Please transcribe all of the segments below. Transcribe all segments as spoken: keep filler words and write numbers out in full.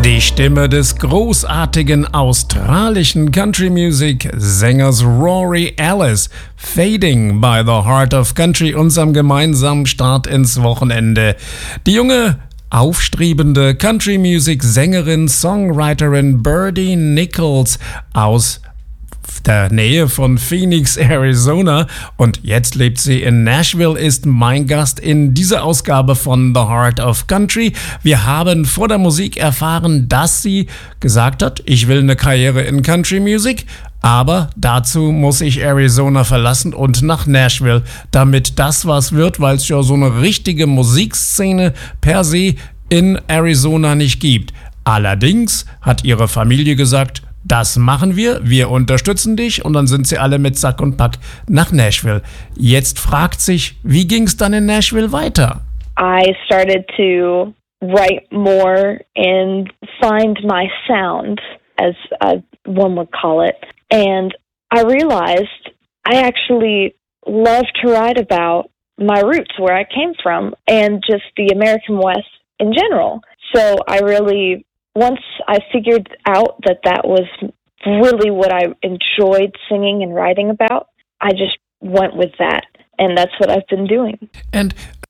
Die Stimme des großartigen australischen Country-Music-Sängers Rory Ellis, Fading by the Heart of Country, unserem gemeinsamen Start ins Wochenende. Die junge, aufstrebende Country-Music-Sängerin, Songwriterin Birdie Nichols aus der Nähe von Phoenix, Arizona, und jetzt lebt sie in Nashville, ist mein Gast in dieser Ausgabe von The Heart of Country. Wir haben vor der Musik erfahren, dass sie gesagt hat, ich will eine Karriere in Country Music, aber dazu muss ich Arizona verlassen und nach Nashville, damit das was wird, weil es ja so eine richtige Musikszene per se in Arizona nicht gibt. Allerdings hat ihre Familie gesagt, das machen wir, wir unterstützen dich, und dann sind sie alle mit Sack und Pack nach Nashville. Jetzt fragt sich, wie ging es dann in Nashville weiter? I started to write more and find my sound, as uh, one would call it. And I realized I actually love to write about my roots, where I came from, and just the American West in general. So I really... Once I figured out that that was really what I enjoyed singing and writing about, I just went with that. And that's what I've been doing. And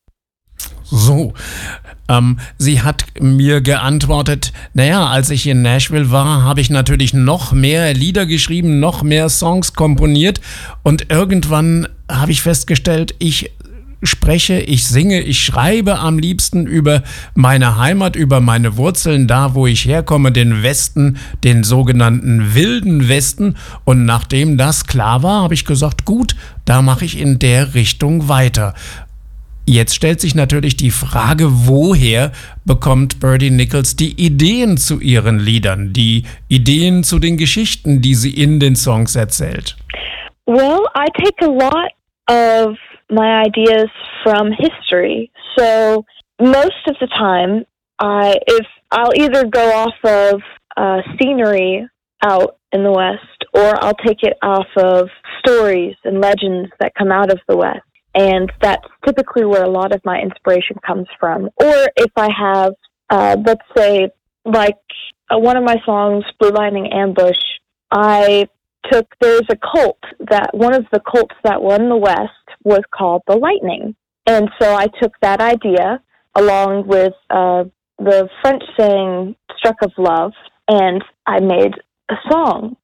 so, ähm, sie hat mir geantwortet, naja, als ich in Nashville war, habe ich natürlich noch mehr Lieder geschrieben, noch mehr Songs komponiert, und irgendwann habe ich festgestellt, ich spreche, ich singe, ich schreibe am liebsten über meine Heimat, über meine Wurzeln, da wo ich herkomme, den Westen, den sogenannten Wilden Westen. Und nachdem das klar war, habe ich gesagt, gut, da mache ich in der Richtung weiter. Jetzt stellt sich natürlich die Frage, woher bekommt Birdie Nichols die Ideen zu ihren Liedern, die Ideen zu den Geschichten, die sie in den Songs erzählt? Well, I take a lot of my ideas from history. So most of the time, I if I'll either go off of uh, scenery out in the West, or I'll take it off of stories and legends that come out of the West. And that's typically where a lot of my inspiration comes from. Or if I have, uh, let's say, like uh, one of my songs, Blue Lightning Ambush, I took, there's a cult that, one of the cults that were in the West was called the Lightning. And so I took that idea along with uh, the French saying, struck of love, and I made a song.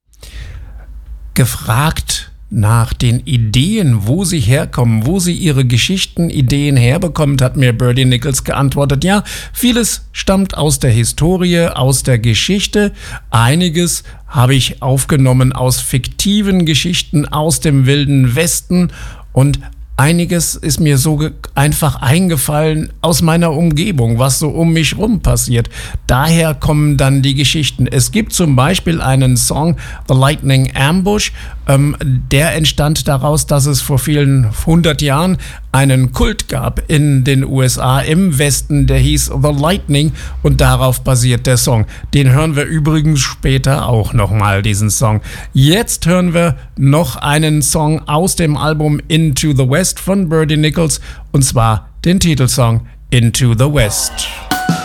Gefragt nach den Ideen, wo sie herkommen, wo sie ihre Geschichten, Ideen herbekommt, hat mir Birdie Nichols geantwortet, ja, vieles stammt aus der Historie, aus der Geschichte, einiges habe ich aufgenommen aus fiktiven Geschichten aus dem Wilden Westen, und einiges ist mir so ge- einfach eingefallen aus meiner Umgebung, was so um mich rum passiert. Daher kommen dann die Geschichten. Es gibt zum Beispiel einen Song, The Lightning Ambush, ähm, der entstand daraus, dass es vor vielen hundert Jahren einen Kult gab in den U S A im Westen, der hieß The Lightning, und darauf basiert der Song. Den hören wir übrigens später auch nochmal, diesen Song. Jetzt hören wir noch einen Song aus dem Album Into the West von Birdie Nichols, und zwar den Titelsong Into the West.